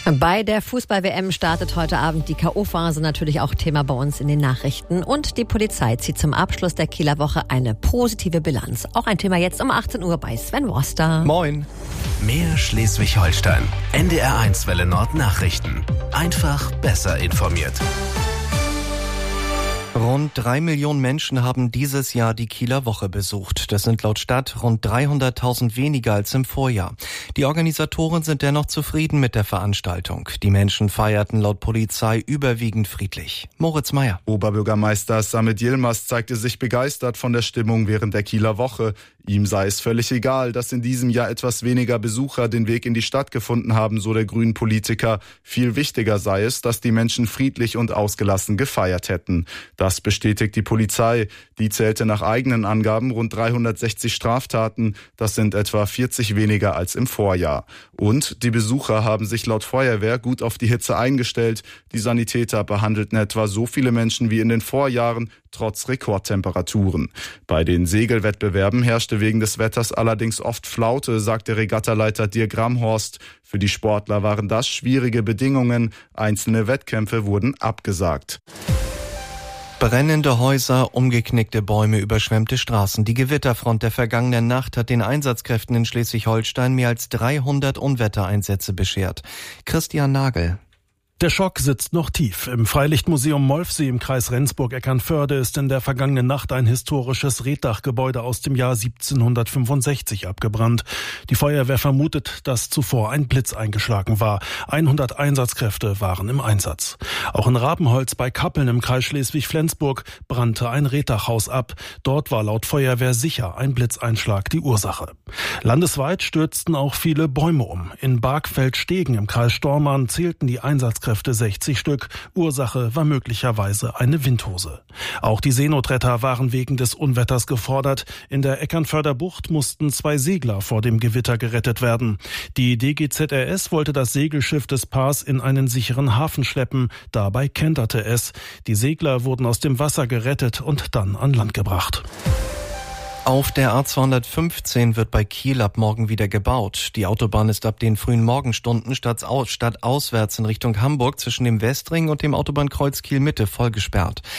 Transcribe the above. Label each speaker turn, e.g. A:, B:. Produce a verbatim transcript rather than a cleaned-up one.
A: Bei der Fußball-W M startet heute Abend die K O-Phase, natürlich auch Thema bei uns in den Nachrichten. Und die Polizei zieht zum Abschluss der Kieler Woche eine positive Bilanz. Auch ein Thema jetzt um achtzehn Uhr bei Sven Worster.
B: Moin.
C: Mehr Schleswig-Holstein. N D R eins Welle Nord Nachrichten. Einfach besser informiert.
B: Rund drei Millionen Menschen haben dieses Jahr die Kieler Woche besucht. Das sind laut Stadt rund dreihunderttausend weniger als im Vorjahr. Die Organisatoren sind dennoch zufrieden mit der Veranstaltung. Die Menschen feierten laut Polizei überwiegend friedlich. Moritz Meyer.
D: Oberbürgermeister Samit Yilmaz zeigte sich begeistert von der Stimmung während der Kieler Woche. Ihm sei es völlig egal, dass in diesem Jahr etwas weniger Besucher den Weg in die Stadt gefunden haben, so der grünen Politiker. Viel wichtiger sei es, dass die Menschen friedlich und ausgelassen gefeiert hätten. Das bestätigt die Polizei. Die zählte nach eigenen Angaben rund dreihundertsechzig Straftaten. Das sind etwa vierzig weniger als im Vorjahr. Und die Besucher haben sich laut Feuerwehr gut auf die Hitze eingestellt. Die Sanitäter behandelten etwa so viele Menschen wie in den Vorjahren, trotz Rekordtemperaturen. Bei den Segelwettbewerben herrschte wegen des Wetters allerdings oft Flaute, sagte Regattaleiter Dirk Ramhorst. Für die Sportler waren das schwierige Bedingungen. Einzelne Wettkämpfe wurden abgesagt.
B: Brennende Häuser, umgeknickte Bäume, überschwemmte Straßen. Die Gewitterfront der vergangenen Nacht hat den Einsatzkräften in Schleswig-Holstein mehr als dreihundert Unwettereinsätze beschert. Christian Nagel.
E: Der Schock sitzt noch tief. Im Freilichtmuseum Molfsee im Kreis Rendsburg-Eckernförde ist in der vergangenen Nacht ein historisches Reetdachgebäude aus dem Jahr siebzehnhundertfünfundsechzig abgebrannt. Die Feuerwehr vermutet, dass zuvor ein Blitz eingeschlagen war. hundert Einsatzkräfte waren im Einsatz. Auch in Rabenholz bei Kappeln im Kreis Schleswig-Flensburg brannte ein Reetdachhaus ab. Dort war laut Feuerwehr sicher ein Blitzeinschlag die Ursache. Landesweit stürzten auch viele Bäume um. In Bargfeld-Stegen im Kreis Stormarn zählten die Einsatzkräfte sechzig Stück. Ursache war möglicherweise eine Windhose. Auch die Seenotretter waren wegen des Unwetters gefordert. In der Eckernförder Bucht mussten zwei Segler vor dem Gewitter gerettet werden. Die D G Z R S wollte das Segelschiff des Paares in einen sicheren Hafen schleppen. Dabei kenterte es. Die Segler wurden aus dem Wasser gerettet und dann an Land gebracht.
B: Auf der A zweihundertfünfzehn wird bei Kiel ab morgen wieder gebaut. Die Autobahn ist ab den frühen Morgenstunden stadtauswärts in Richtung Hamburg zwischen dem Westring und dem Autobahnkreuz Kiel-Mitte voll gesperrt.